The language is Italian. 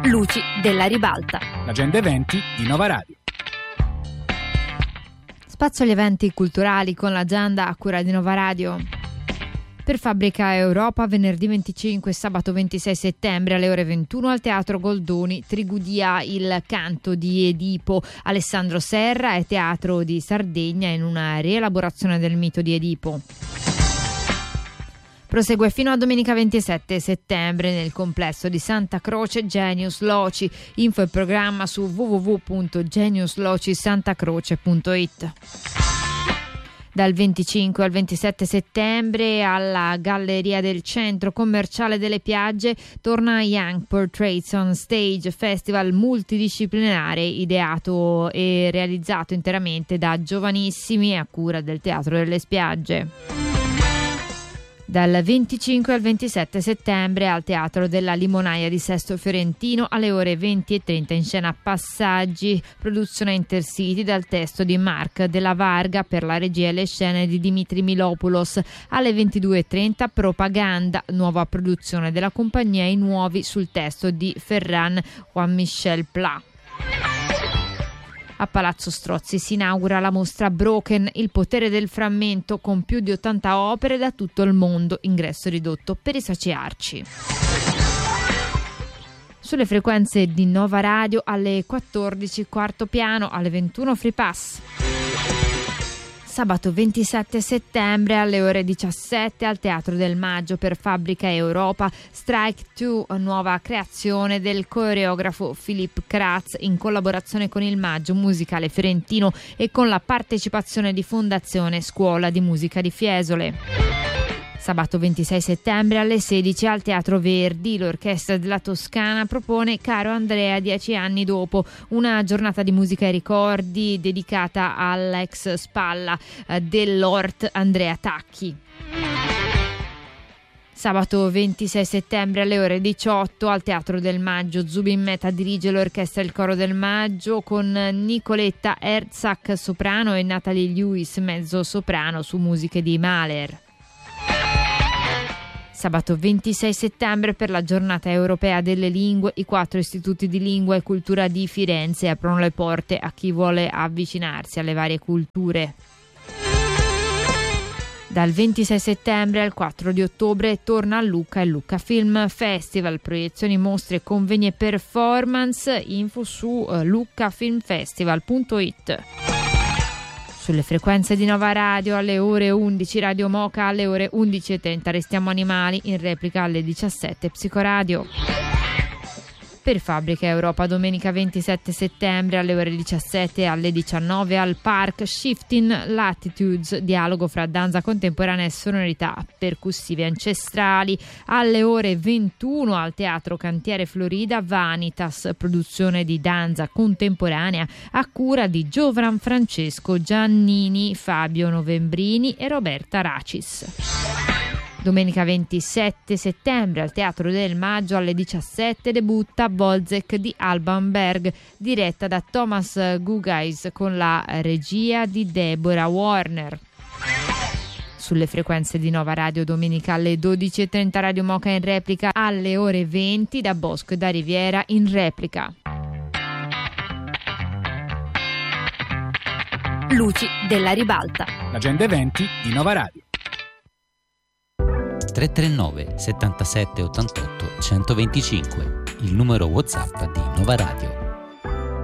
Luci della ribalta. L'agenda eventi di Nova Radio. Spazio agli eventi culturali con l'agenda a cura di Nova Radio. Per Fabbrica Europa, venerdì 25 e sabato 26 settembre alle ore 21 al Teatro Goldoni, Trigudia il canto di Edipo. Alessandro Serra e Teatro di Sardegna in una rielaborazione del mito di Edipo. Prosegue fino a domenica 27 settembre nel complesso di Santa Croce Genius Loci. Info e programma su www.geniuslociSantaCroce.it. Dal 25 al 27 settembre alla Galleria del Centro Commerciale delle Piagge torna Young Portraits on Stage, festival multidisciplinare ideato e realizzato interamente da giovanissimi a cura del Teatro delle Spiagge. Dal 25 al 27 settembre al Teatro della Limonaia di Sesto Fiorentino alle ore 20:30 in scena Passaggi, produzione Intercity dal testo di Mark della Varga per la regia e le scene di Dimitri Milopoulos. Alle 22:30 Propaganda, nuova produzione della compagnia I Nuovi sul testo di Ferran Juan-Michel Pla. A Palazzo Strozzi si inaugura la mostra Broken, il potere del frammento, con più di 80 opere da tutto il mondo, ingresso ridotto per i soci arci. Sulle frequenze di Nova Radio alle 14 quarto piano, alle 21 Free Pass. Sabato 27 settembre alle ore 17 al Teatro del Maggio per Fabbrica Europa Strike 2, nuova creazione del coreografo Philipp Kratz in collaborazione con il Maggio Musicale Fiorentino e con la partecipazione di Fondazione Scuola di Musica di Fiesole. Sabato 26 settembre alle 16 al Teatro Verdi l'Orchestra della Toscana propone Caro Andrea 10 anni dopo, una giornata di musica e ricordi dedicata all'ex spalla dell'Ort Andrea Tacchi. Sabato 26 settembre alle ore 18 al Teatro del Maggio Zubin Mehta dirige l'Orchestra Il Coro del Maggio con Nicoletta Herzog soprano e Natalie Lewis mezzo soprano su musiche di Mahler. Sabato 26 settembre per la giornata europea delle lingue i 4 istituti di lingua e cultura di Firenze aprono le porte a chi vuole avvicinarsi alle varie culture. Dal 26 settembre al 4 di ottobre torna a Lucca il Lucca Film Festival, proiezioni, mostre, convegni e performance. Info su luccafilmfestival.it. Sulle frequenze di Nova Radio alle ore 11 Radio Moca, alle ore 11:30 Restiamo Animali, in replica alle 17 Psicoradio. Per Fabbrica Europa domenica 27 settembre alle ore 17 e alle 19 al Park Shifting Latitudes, dialogo fra danza contemporanea e sonorità percussive ancestrali. Alle ore 21 al Teatro Cantiere Florida Vanitas, produzione di danza contemporanea a cura di Giovan Francesco Giannini, Fabio Novembrini e Roberta Racis. Domenica 27 settembre al Teatro del Maggio alle 17 debutta Bolzek di Alban Berg, diretta da Thomas Gugais con la regia di Deborah Warner. Sulle frequenze di Nova Radio domenica alle 12:30 Radio Moca in replica, alle ore 20 da Bosco e da Riviera in replica. Luci della ribalta. L'agenda eventi di Nova Radio. 339 77 88 125, il numero WhatsApp di Nova Radio.